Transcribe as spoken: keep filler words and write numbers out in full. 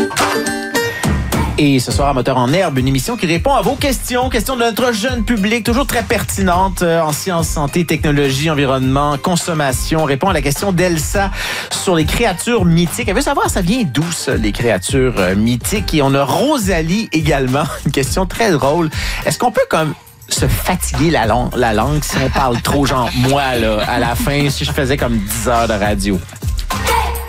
Et ce soir, à Moteur en herbe, une émission qui répond à vos questions, questions de notre jeune public, toujours très pertinentes euh, en sciences, santé, technologie, environnement, consommation. On répond à la question d'Elsa sur les créatures mythiques. Elle veut savoir, ça vient d'où, ça, les créatures euh, mythiques? Et on a Rosalie également, une question très drôle. Est-ce qu'on peut comme se fatiguer la langue, la langue si on parle trop, genre moi, là, à la fin, si je faisais comme dix heures de radio?